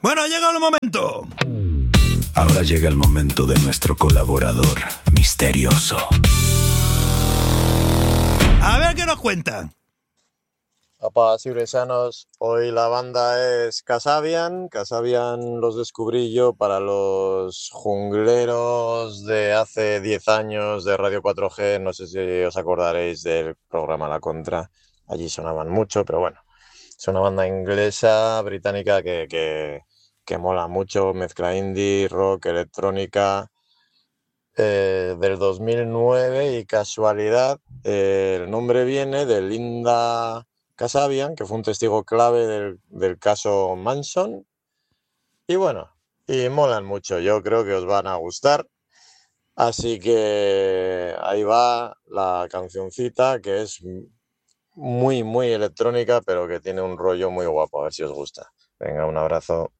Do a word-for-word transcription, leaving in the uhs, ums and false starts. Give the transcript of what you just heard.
Bueno, ha llegado el momento. Ahora llega el momento de nuestro colaborador misterioso. A ver qué nos cuentan. Apa, ciuresanos, hoy la banda es Kasabian. Kasabian los descubrí yo para los jungleros de hace diez años de Radio cuatro G. No sé si os acordaréis del programa La Contra. Allí sonaban mucho, pero bueno. Es una banda inglesa, británica, que, que, que mola mucho. Mezcla indie, rock, electrónica. Eh, del dos mil nueve y casualidad, eh, el nombre viene de Linda Kasabian, que fue un testigo clave del, del caso Manson. Y bueno, y molan mucho, yo creo que os van a gustar. Así que ahí va la cancioncita, que es muy, muy electrónica, pero que tiene un rollo muy guapo, a ver si os gusta. Venga, un abrazo.